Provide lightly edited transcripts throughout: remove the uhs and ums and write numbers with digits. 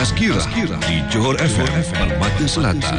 Tazkirah di Johor FM Permata Selatan.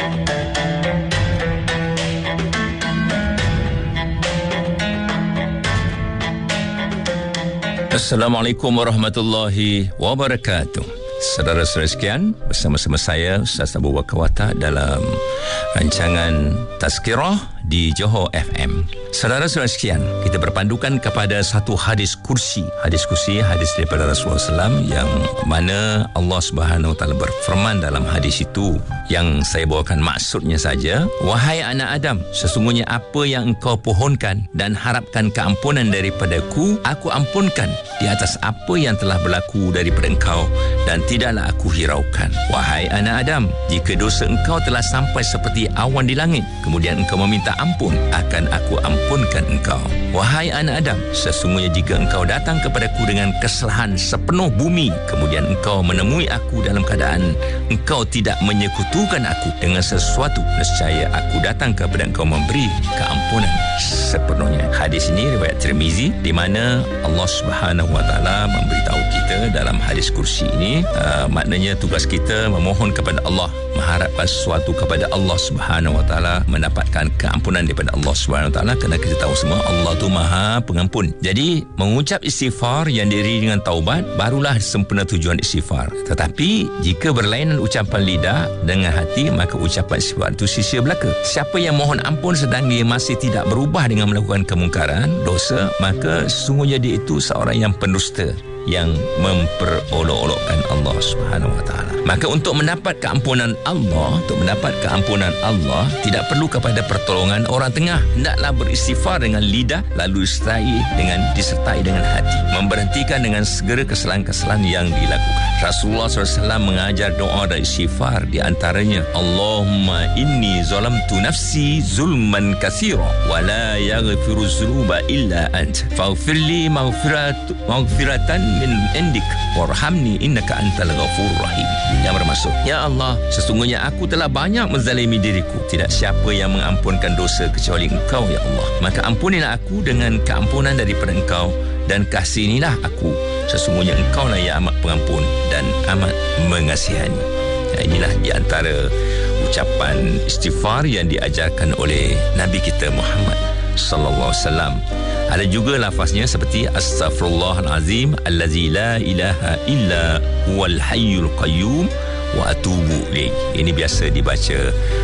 Assalamualaikum warahmatullahi wabarakatuh. Saudara-saudara sekalian, bersama-sama saya Ustaz Abu Bakar Watak dalam rancangan Tazkirah di Johor FM. Saudara-saudara sekalian, kita berpandukan kepada satu hadis kursi. Hadis daripada Rasulullah SAW yang mana Allah Subhanahu Wa Taala berfirman dalam hadis itu, yang saya bawakan maksudnya saja. Wahai anak Adam, sesungguhnya apa yang engkau pohonkan dan harapkan keampunan daripadaku, aku ampunkan di atas apa yang telah berlaku daripada engkau, dan tidaklah aku hiraukan. Wahai anak Adam, jika dosa engkau telah sampai seperti awan di langit, kemudian engkau meminta ampun, akan aku ampunkan engkau. Wahai anak Adam, sesungguhnya jika engkau datang kepadaku dengan kesalahan sepenuh bumi, kemudian engkau menemui aku dalam keadaan engkau tidak menyekutukan aku dengan sesuatu, nescaya aku datang kepada engkau memberi keampunan sepenuhnya. Hadis ini riwayat Tirmizi, di mana Allah Subhanahu Wa Taala memberitahu kita dalam hadis kursi ini, maknanya tugas kita memohon kepada Allah, mengharapkan sesuatu kepada Allah Subhanahu Wa Taala, mendapatkan keampunan daripada Allah Subhanahu Wa Taala, kerana kita tahu semua Allah tu Maha Pengampun. Jadi mengucap istighfar yang diiringi dengan taubat barulah sempurna tujuan istighfar. Tetapi jika berlainan ucapan lidah dengan hati, maka ucapan istighfar itu sia-sia belaka. Siapa yang mohon ampun sedang dia masih tidak berubah dengan melakukan kemungkaran, dosa, maka sesungguhnya dia itu seorang yang pendusta, yang memperolok-olokkan Allah Subhanahu Wa Taala. Maka untuk mendapat keampunan Allah, tidak perlu kepada pertolongan orang tengah. Hendaklah beristighfar dengan lidah, lalu disertai dengan hati, memberhentikan dengan segera kesalahan-kesalahan yang dilakukan. Rasulullah SAW mengajar doa dan istighfar, di antaranya Allahumma inni zalamtu nafsi zulman katsira wa la yaghfiru dzunuba illa ant faghfirli maghfiratan min indik warhamni innaka antal ghafurur rahim. Yang bermaksud, ya Allah, sesungguhnya aku telah banyak menzalimi diriku, tidak siapa yang mengampunkan dosa kecuali engkau, ya Allah. Maka ampunilah aku dengan keampunan daripada engkau, dan kasihanilah aku, sesungguhnya engkau lah yang amat pengampun dan amat mengasihani. Inilah di antara ucapan istighfar yang diajarkan oleh Nabi kita Muhammad sallallahu alaihi wasallam. Ada juga lafaznya seperti astaghfirullahalazim allazi la ilaha illa huwal hayyul qayyum wa atubu ilaih. Ini biasa dibaca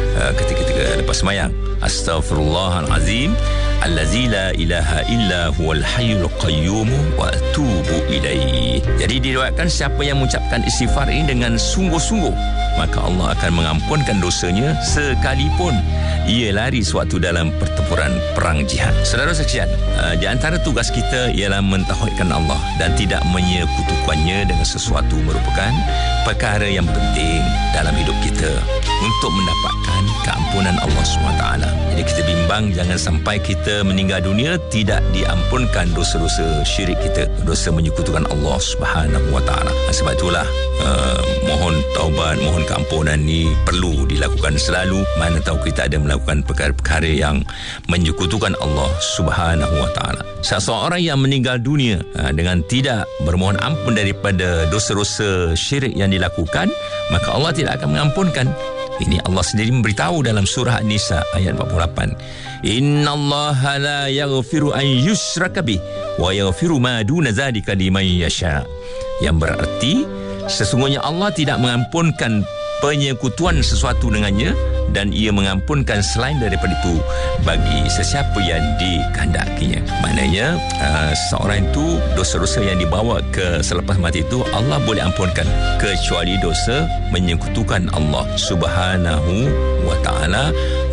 ketika lepas sembahyang. Astaghfirullahalazim allazi la ilaha illa huwal hayyul qayyum wa atubu ilaih. Jadi diriwayatkan siapa yang mengucapkan istighfar ini dengan sungguh-sungguh, maka Allah akan mengampunkan dosanya sekalipun ia lari sewaktu dalam pertempuran perang jihad. Saudara sekalian, di antara tugas kita ialah mentauhidkan Allah dan tidak menyekutukannya dengan sesuatu, merupakan perkara yang penting dalam hidup kita untuk mendapatkan keampunan Allah SWT. Jadi kita bimbang jangan sampai kita meninggal dunia tidak diampunkan dosa-dosa syirik kita, dosa menyekutukan Allah SWT. Sebab itulah mohon taubat, mohon keampunan ni perlu dilakukan selalu. Mana tahu kita ada melakukan perkara-perkara yang menyekutukan Allah Subhanahu Wa Taala. Seseorang yang meninggal dunia dengan tidak bermohon ampun daripada dosa-dosa syirik yang dilakukan, maka Allah tidak akan mengampunkan. Ini Allah sendiri memberitahu dalam surah An-Nisa ayat 48. Innallaha la yaghfiru an yushraka bih wa yaghfiru ma duna dzalika liman yasha. Yang berarti sesungguhnya Allah tidak mengampunkan penyekutuan sesuatu dengannya, dan ia mengampunkan selain daripada itu bagi sesiapa yang dikehendakinya. Maknanya seorang itu dosa-dosa yang dibawa ke selepas mati itu Allah boleh ampunkan, kecuali dosa menyekutukan Allah Subhanahu Wa Taala.